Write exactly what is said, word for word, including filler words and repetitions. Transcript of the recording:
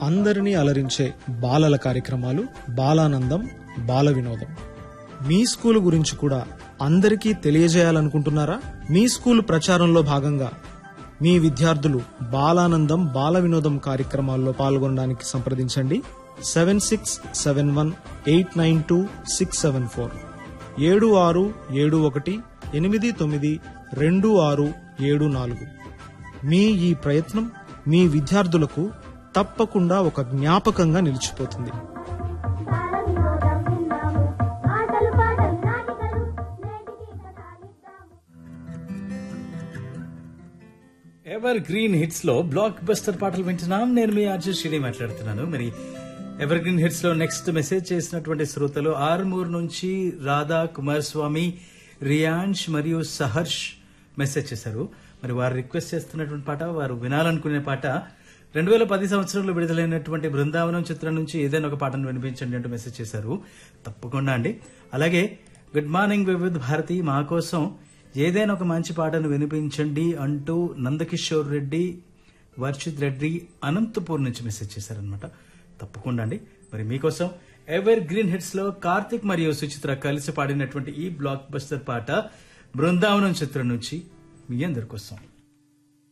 అందరినీ అలరించే బాలల కార్యక్రమాలు బాలానందం బాల వినోదం. మీ స్కూలు గురించి కూడా అందరికీ తెలియజేయాలనుకుంటున్నారా? మీ స్కూలు ప్రచారంలో భాగంగా మీ విద్యార్థులు బాలానందం బాల వినోదం కార్యక్రమాల్లో పాల్గొనడానికి సంప్రదించండి. Seven six seven one eight nine two six seven four ఏడు ఆరు ఏడు ఒకటి ఎనిమిది తొమ్మిది రెండు ఆరు ఏడు నాలుగు. మీ ఈ ప్రయత్నం మీ విద్యార్థులకు తప్పకుండా ఒక జ్ఞాపకంగా నిలిచిపోతుంది. ఎవర్ గ్రీన్ హిట్స్ లో బ్లాక్ బస్టర్ పాటలు వింటున్నాం. నేను మీ ఆర్జే శ్రీని మాట్లాడుతున్నాను. మరి ఎవర్ గ్రీన్ హిట్స్ లో నెక్స్ట్ మెసేజ్ చేసినటువంటి శ్రోతలు ఆర్మూర్ నుంచి రాధా, కుమారస్వామి, రియాన్ష్ మరియు సహర్ష్ మెసేజ్ చేశారు. మరి వారు రిక్వెస్ట్ చేస్తున్నటువంటి పాట, వారు వినాలనుకునే పాట రెండు వేల పది సంవత్సరంలో విడుదలైనటువంటి బృందావనం చిత్రం నుంచి ఏదైనా ఒక పాటను వినిపించండి అంటూ మెసేజ్ చేశారు. తప్పకుండా అండి. అలాగే గుడ్ మార్నింగ్ వివిధ్ భారతి, మా కోసం ఏదైనా ఒక మంచి పాటను వినిపించండి అంటూ నందకిషోర్ రెడ్డి, వర్షిత్ రెడ్డి అనంతపూర్ నుంచి మెసేజ్ చేశారనమాట. తప్పకుండా అండి. మరి మీకోసం ఎవర్ గ్రీన్ హిట్స్ లో కార్తిక్ మరియు సుచిత్ర కలిసి పాడినటువంటి ఈ బ్లాక్ బస్టర్ పాట బృందావనం చిత్రం నుంచి మీ అందరి కోసం.